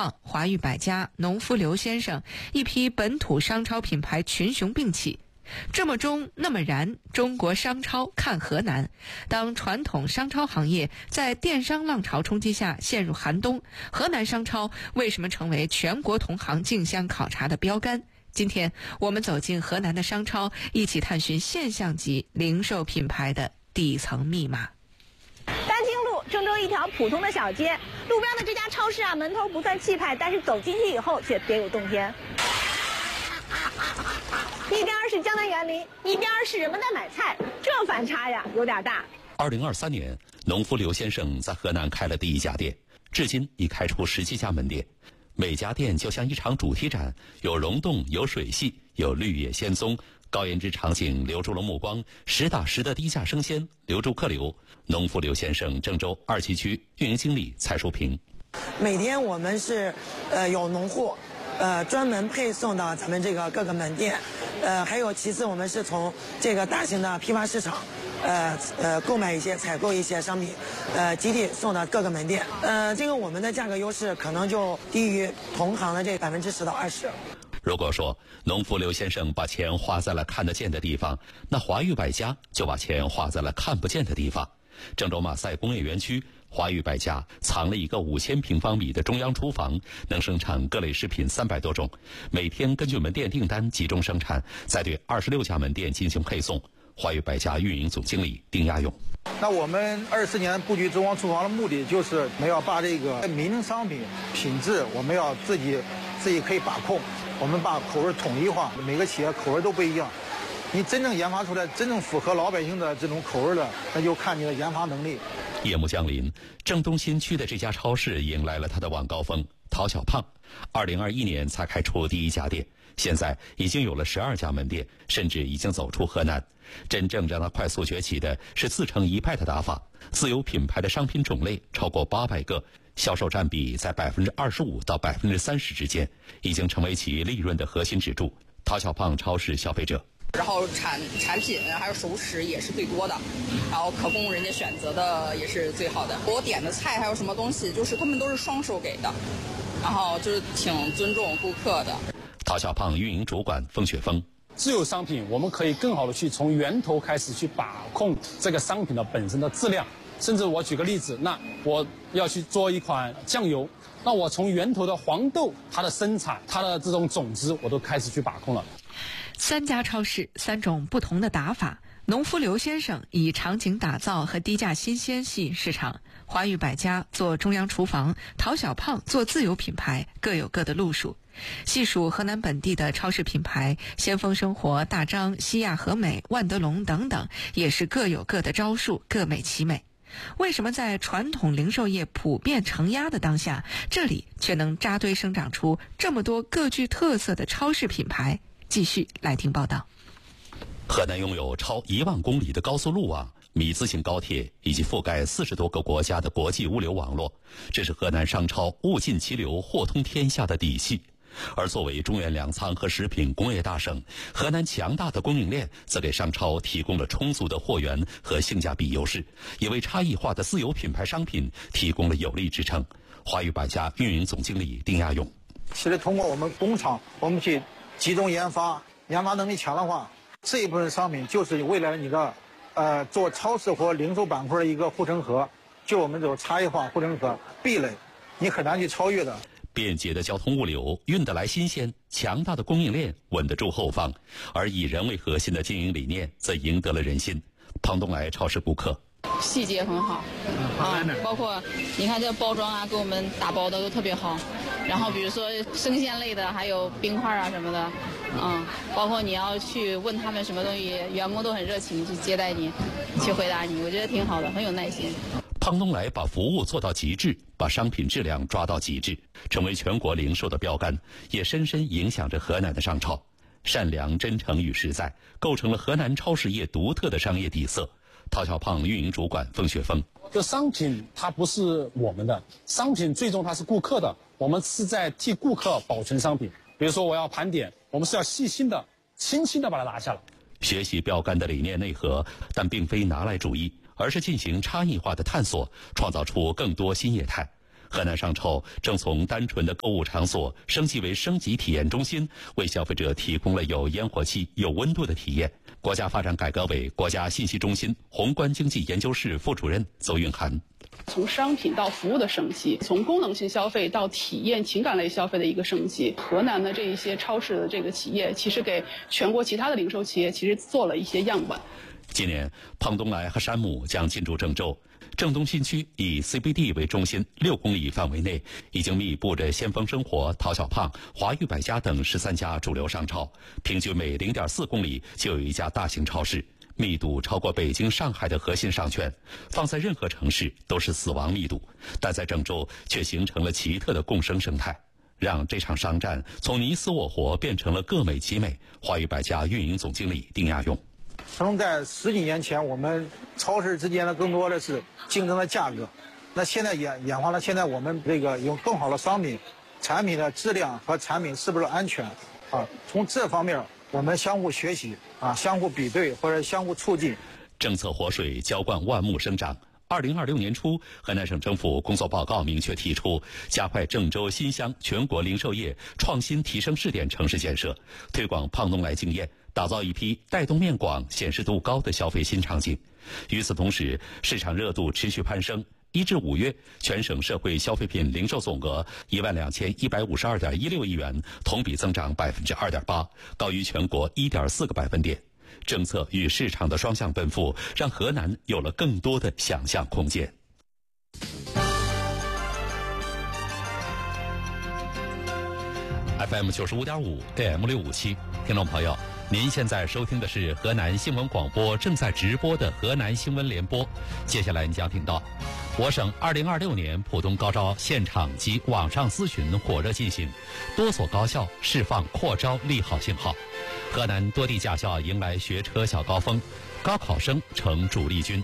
胖、华裕百家、农夫刘先生一批本土商超品牌群雄并起。这么中那么燃，中国商超看河南。当传统商超行业在电商浪潮冲击下陷入寒冬，河南商超为什么成为全国同行竞相考察的标杆？今天我们走进河南的商超，一起探寻现象级零售品牌的底层密码。 丹青路，郑州一条普通的小街，路边的这家超市啊，门头不算气派，但是走进去以后却别有洞天。一边是江南园林，一边是人们在买菜，这反差呀有点大。 2023年，农夫刘先生在河南开了第一家店，至今已开出17家门店。每家店就像一场主题展，有溶洞，有水系，有绿野仙踪，高颜值场景留住了目光，实打实的低价生鲜留住客流。农夫刘先生郑州2旗区运营经理蔡淑平： 每天我们是有农户专门配送到咱们这个各个门店，还有其次我们是从这个大型的批发市场购买一些采购一些商品，集体送到各个门店。这个我们的价格优势可能就低于同行的这10%到20%。 如果说农夫刘先生把钱花在了看得见的地方，那华裕百家就把钱花在了看不见的地方。郑州马赛工业园区，华裕百家藏了一个5000平方米的中央厨房，能生产各类食品300多种，每天根据门店订单集中生产，再对26家门店进行配送。华裕百家运营总经理丁亚勇： 那我们24年布局中央厨房的目的就是我们要把这个民商品品质我们要自己可以把控，我们把口味统一化，每个企业口味都不一样。你真正研发出来真正符合老百姓的这种口味的，那就看你的研发能力。 夜幕降临，郑东新区的这家超市迎来了它的晚高峰。陶小胖2021年才开出第一家店，现在已经有了12家门店，甚至已经走出河南。真正让它快速崛起的是自成一派的打法，自有品牌的商品种类超过800个，销售占比在25%到30%之间，已经成为其利润的核心支柱。陶小胖超市消费者： 然后产品还有熟食也是最多的，然后可供人家选择的也是最好的。我点的菜还有什么东西，就是他们都是双手给的，然后就是挺尊重顾客的。 陶小胖运营主管凤雪峰： 自有商品，我们可以更好的去从源头开始去把控这个商品的本身的质量。甚至我举个例子，那我要去做一款酱油，那我从源头的黄豆它的生产，它的这种种子，我都开始去把控了。 3家超市，3种不同的打法。农夫刘先生以场景打造和低价新鲜吸引市场，华裕百家做中央厨房，陶小胖做自有品牌，各有各的路数。细数河南本地的超市品牌，先锋生活、大张、西亚和美、万德隆等等，也是各有各的招数，各美其美。为什么在传统零售业普遍承压的当下，这里却能扎堆生长出这么多各具特色的超市品牌？继续来听报道。 河南拥有超1万公里的高速路网、米字形高铁以及覆盖40多个国家的国际物流网络，这是河南商超物尽其流、货通天下的底气。而作为中原粮仓和食品工业大省，河南强大的供应链则给商超提供了充足的货源和性价比优势，也为差异化的自有品牌商品提供了有力支撑。华裕百家运营总经理丁亚勇： 其实通过我们工厂，我们去集中研发能力强的话，这一部分商品就是未来你的做超市或零售板块的一个护城河，就我们这种差异化护城河壁垒，你很难去超越的。 便捷的交通物流，运得来新鲜，强大的供应链稳得住后方，而以人为核心的经营理念则赢得了人心。庞东来超市顾客： 细节很好包括你看这包装啊，给我们打包的都特别好。然后比如说生鲜类的，还有冰块啊什么的，包括你要去问他们什么东西，员工都很热情去接待你，去回答你，我觉得挺好的，很有耐心。 庞东来把服务做到极致，把商品质量抓到极致，成为全国零售的标杆，也深深影响着河南的商超。善良、真诚与实在，构成了河南超市业独特的商业底色。陶小胖运营主管凤雪峰： 就商品它不是我们的，商品最终它是顾客的，我们是在替顾客保存商品。比如说我要盘点，我们是要细心的、清晰的把它拿下来。 学习标杆的理念内核，但并非拿来主义，而是进行差异化的探索，创造出更多新业态。 河南商超正从单纯的购物场所升级为升级体验中心，为消费者提供了有烟火气、有温度的体验。国家发展改革委国家信息中心宏观经济研究室副主任邹韵涵。 从商品到服务的升级，从功能性消费到体验情感类消费的一个升级。河南的这一些超市的这个企业，其实给全国其他的零售企业其实做了一些样板。 今年，胖东来和山姆将进驻郑州。郑东新区以 CBD 为中心6公里范围内，已经密布着先锋生活、陶小胖、华裕百家等13家主流商超，平均每 0.4公里就有一家大型超市，密度超过北京、上海的核心商圈。放在任何城市都是死亡密度，但在郑州却形成了奇特的共生生态，让这场商战从你死我活变成了各美其美。华裕百家运营总经理丁亚勇。 可能在10几年前，我们超市之间的更多的是竞争的价格，那现在演化了，现在我们这个有更好的商品，产品的质量和产品是不是安全啊？从这方面我们相互学习啊，相互比对或者相互促进。 政策活水浇灌万木生长。2026年初，河南省政府工作报告明确提出，加快郑州新乡全国零售业创新提升试点城市建设，推广胖东来经验，打造一批带动面广、显示度高的消费新场景。与此同时，市场热度持续攀升。1至5月，全省社会消费品零售总额12152.16亿元，同比增长2.8%，高于全国1.4个百分点。政策与市场的双向奔赴，让河南有了更多的想象空间。FM 95.5 AM 657，听众朋友，您现在收听的是河南新闻广播正在直播的河南新闻联播。接下来你将听到，我省2026年普通高招现场及网上咨询火热进行，多所高校释放扩招利好信号。河南多地驾校迎来学车小高峰，高考生成主力军。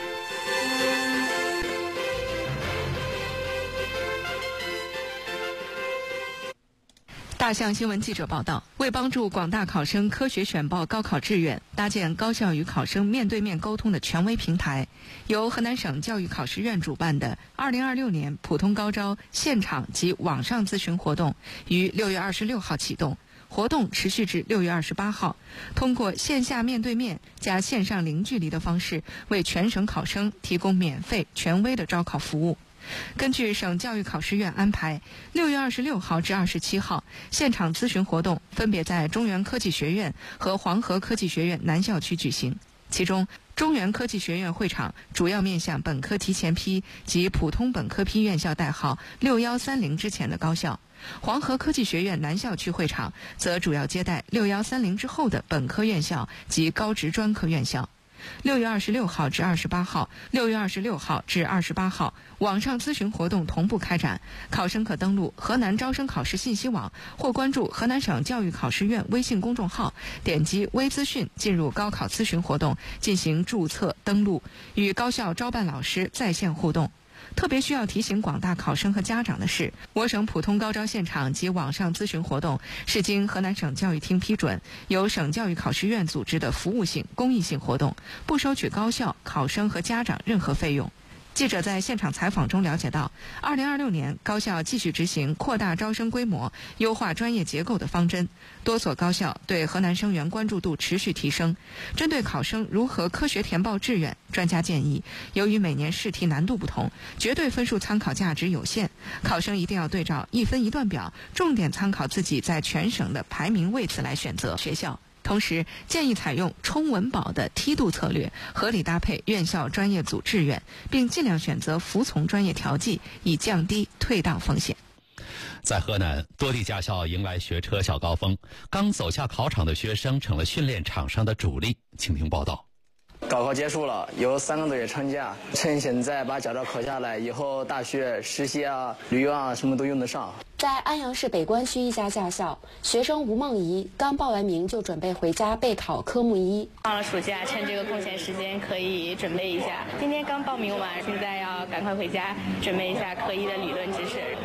大象新闻记者报道，为帮助广大考生科学选报高考志愿，搭建高校与考生面对面沟通的权威平台，由河南省教育考试院主办的2026年普通高招现场及网上咨询活动于6月26号启动。活动持续至6月28号，通过线下面对面加线上零距离的方式，为全省考生提供免费权威的招考服务。根据省教育考试院安排，6月26号至27号，现场咨询活动分别在中原科技学院和黄河科技学院南校区举行。其中，中原科技学院会场主要面向本科提前批及普通本科批院校代号6130之前的高校。黄河科技学院南校区会场则主要接待6130之后的本科院校及高职专科院校。6月26号至28号、6月26号至28号，网上咨询活动同步开展。考生可登录河南招生考试信息网或关注河南省教育考试院微信公众号，点击微资讯进入高考咨询活动进行注册登录，与高校招办老师在线互动。特别需要提醒广大考生和家长的是，我省普通高招现场及网上咨询活动是经河南省教育厅批准，由省教育考试院组织的服务性、公益性活动，不收取高校、考生和家长任何费用。记者在现场采访中了解到，2026年高校继续执行扩大招生规模、优化专业结构的方针，多所高校对河南生源关注度持续提升。针对考生如何科学填报志愿，专家建议，由于每年试题难度不同，绝对分数参考价值有限，考生一定要对照1分1段表，重点参考自己在全省的排名位次来选择学校。同时，建议采用冲稳保的梯度策略，合理搭配院校专业组志愿，并尽量选择服从专业调剂，以降低退档风险。 在河南，多地驾校迎来学车小高峰，刚走下考场的学生成了训练场上的主力。请听报道。 高考结束了，有3个多月长假，趁现在把驾照考下来，以后大学实习啊、旅游啊什么都用得上。 在安阳市北关区一家驾校，学生吴梦怡刚报完名就准备回家备考科目1。 放了暑假，趁这个空闲时间可以准备一下。今天刚报名完，现在要赶快回家准备一下科1的理论知识，准备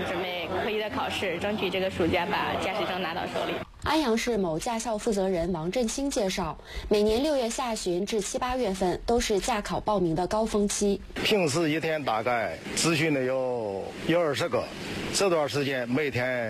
科一的考试，争取这个暑假把驾驶证拿到手里。 安阳市某驾校负责人王振兴介绍，每年6月下旬至7、8月份都是驾考报名的高峰期。 平时一天大概咨询的有20个，这段时间每天